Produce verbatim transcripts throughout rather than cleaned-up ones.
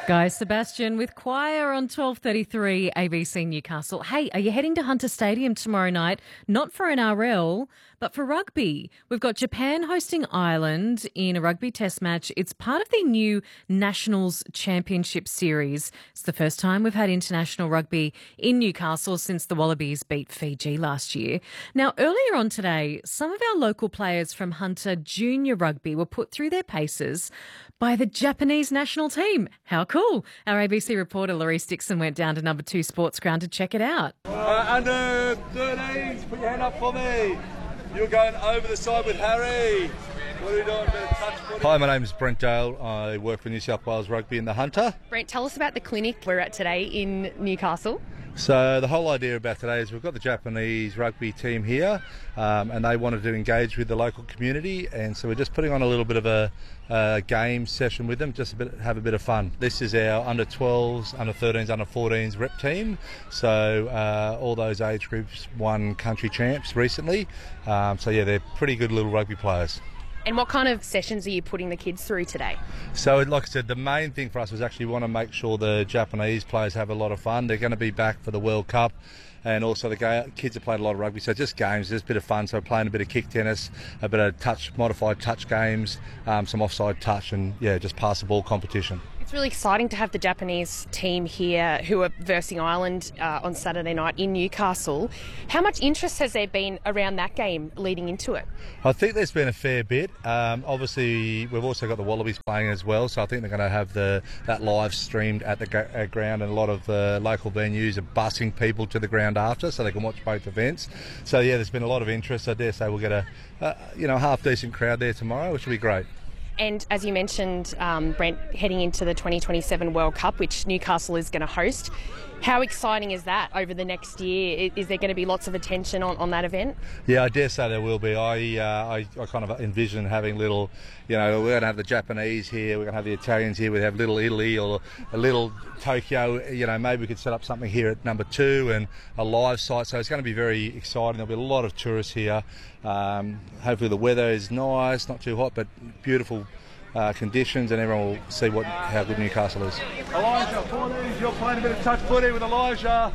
Guy Sebastian with Choir on twelve thirty-three A B C Newcastle. Hey, are you heading to Hunter Stadium tomorrow night? Not for an R L, but for rugby. We've got Japan hosting Ireland in a rugby test match. It's part of the new Nationals Championship Series. It's the first time we've had international rugby in Newcastle since the Wallabies beat Fiji last year. Now, earlier on today, some of our local players from Hunter Junior Rugby were put through their paces by the Japanese national team. How cool. Our A B C reporter Laurice Dixon went down to number two Sports Ground to check it out. Uh, under thirteens, put your hand up for me. You're going over the side with Harry. What are you doing? Touch footy? Hi, my name is Brent Dale. I work for New South Wales Rugby in the Hunter. Brent, tell us about the clinic we're at today in Newcastle. So the whole idea about today is we've got the Japanese rugby team here um, and they wanted to engage with the local community, and so we're just putting on a little bit of a, a game session with them, just a bit, have a bit of fun. This is our under twelves, under thirteens, under fourteens rep team. So uh, all those age groups won country champs recently. Um, so yeah, they're pretty good little rugby players. And what kind of sessions are you putting the kids through today? So, like I said, the main thing for us was actually want to make sure the Japanese players have a lot of fun. They're going to be back for the World Cup, and also the ga- kids have played a lot of rugby, so just games, just a bit of fun. So playing a bit of kick tennis, a bit of touch, modified touch games, um, some offside touch, and yeah, just pass the ball competition. It's really exciting to have the Japanese team here who are versing Ireland uh, on Saturday night in Newcastle. How much interest has there been around that game leading into it? I think there's been a fair bit. Um, obviously, we've also got the Wallabies playing as well, so I think they're going to have the that live streamed at the g- at ground, and a lot of the local venues are busing people to the ground after, so they can watch both events. So yeah, there's been a lot of interest. I dare say we'll get a, a you know half decent crowd there tomorrow, which will be great. And as you mentioned, um, Brent, heading into the twenty twenty-seven World Cup, which Newcastle is going to host, how exciting is that over the next year? Is there going to be lots of attention on, on that event? Yeah, I dare say there will be. I, uh, I I kind of envision having little, you know, we're going to have the Japanese here, we're going to have the Italians here, we have little Italy or a little Tokyo. You know, maybe we could set up something here at number two and a live site. So it's going to be very exciting. There'll be a lot of tourists here. Um, hopefully the weather is nice, not too hot, but beautiful uh, conditions, and everyone will see what how good Newcastle is. Elijah, fourteens, you're playing a bit of touch footy with Elijah.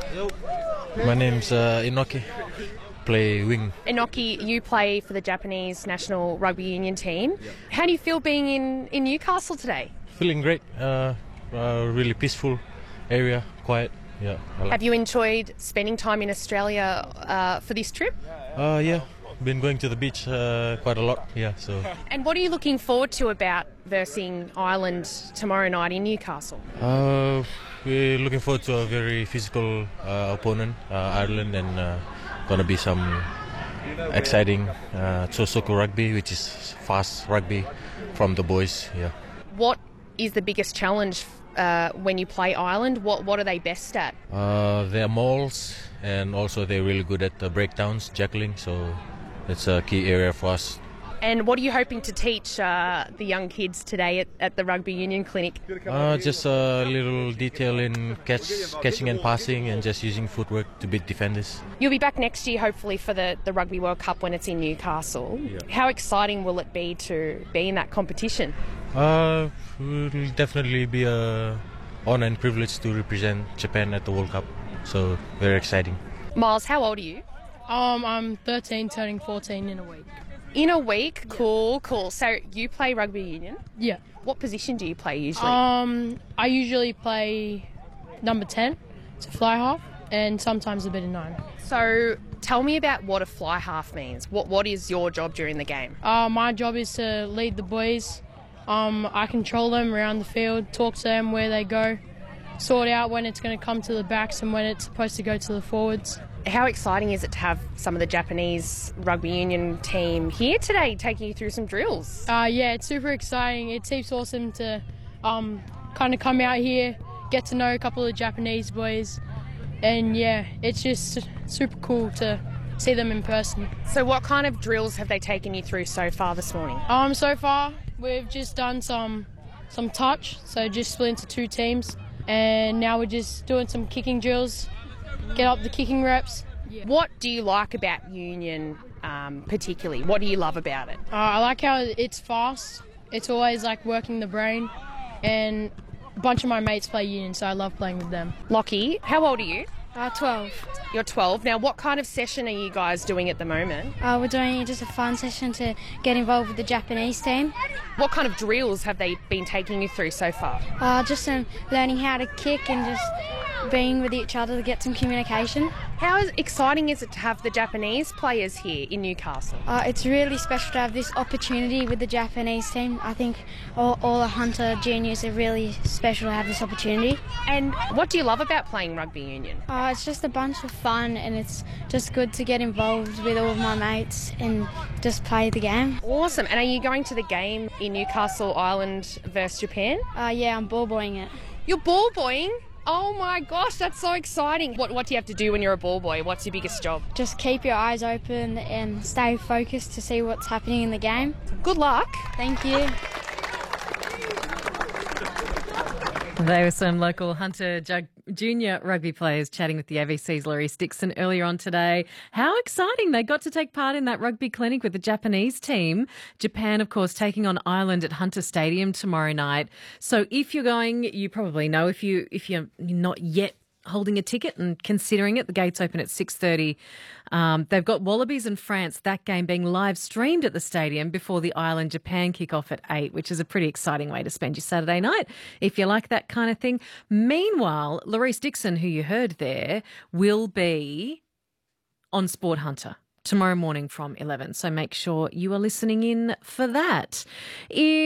My name's uh, Inoki. Play wing. Inoki, you play for the Japanese National Rugby Union team. Yep. How do you feel being in, in Newcastle today? Feeling great. Uh, uh, really peaceful area, quiet. Yeah. Like. Have you enjoyed spending time in Australia uh, for this trip? Uh, yeah. Been going to the beach uh, quite a lot. Yeah. So. And what are you looking forward to about versing Ireland tomorrow night in Newcastle? Uh, we're looking forward to a very physical uh, opponent, uh, Ireland, and uh, going to be some exciting uh, Tsosoku rugby, which is fast rugby from the boys. Yeah. What is the biggest challenge uh, when you play Ireland? What What are they best at? Uh, they're mauls, and also they're really good at the breakdowns, juggling. So it's a key area for us. And what are you hoping to teach uh, the young kids today at, at the Rugby Union Clinic? Uh, just a little detail in catch, catching and passing, and just using footwork to beat defenders. You'll be back next year, hopefully, for the, the Rugby World Cup when it's in Newcastle. Yeah. How exciting will it be to be in that competition? Uh, it will definitely be a honor and privilege to represent Japan at the World Cup. So very exciting. Miles, how old are you? Um, I'm thirteen, turning fourteen in a week. In a week? Cool, cool. So you play rugby union? Yeah. What position do you play usually? Um, I usually play number ten, it's a fly half, and sometimes a bit of nine. So tell me about what a fly half means. What What is your job during the game? Uh, my job is to lead the boys. Um, I control them around the field, talk to them where they go, sort out when it's going to come to the backs and when it's supposed to go to the forwards. How exciting is it to have some of the Japanese rugby union team here today taking you through some drills? Uh, yeah, it's super exciting. It's heaps awesome to um, kind of come out here, get to know a couple of Japanese boys, and yeah, it's just super cool to see them in person. So what kind of drills have they taken you through so far this morning? Um, so far, we've just done some some touch, so just split into two teams, and now we're just doing some kicking drills, get up the kicking reps. Yeah. What do you like about union um, particularly? What do you love about it? Uh, I like how it's fast. It's always like working the brain, and a bunch of my mates play union, so I love playing with them. Lockie, how old are you? Uh, twelve. You're twelve. Now, what kind of session are you guys doing at the moment? Uh, we're doing just a fun session to get involved with the Japanese team. What kind of drills have they been taking you through so far? Uh, just um, learning how to kick and just being with each other to get some communication. How is, exciting is it to have the Japanese players here in Newcastle? Uh, it's really special to have this opportunity with the Japanese team. I think all, all the Hunter juniors are really special to have this opportunity. And what do you love about playing rugby union? Uh, it's just a bunch of fun, and it's just good to get involved with all of my mates and just play the game. Awesome. And are you going to the game in Newcastle Island versus Japan? Uh, yeah, I'm ball boying it. You're ball boying? Oh my gosh, that's so exciting. What, what do you have to do when you're a ball boy? What's your biggest job? Just keep your eyes open and stay focused to see what's happening in the game. Good luck. Thank you. They were some local Hunter Jug- Junior rugby players chatting with the A B C's Laurie Dixon earlier on today. How exciting. They got to take part in that rugby clinic with the Japanese team. Japan, of course, taking on Ireland at Hunter Stadium tomorrow night. So if you're going, you probably know if, you, if you're not yet holding a ticket and considering it. The gates open at six thirty. Um, they've got Wallabies and France, that game being live streamed at the stadium before the Ireland-Japan kick-off at eight, which is a pretty exciting way to spend your Saturday night if you like that kind of thing. Meanwhile, Laurie Dixon, who you heard there, will be on Sport Hunter tomorrow morning from eleven. So make sure you are listening in for that.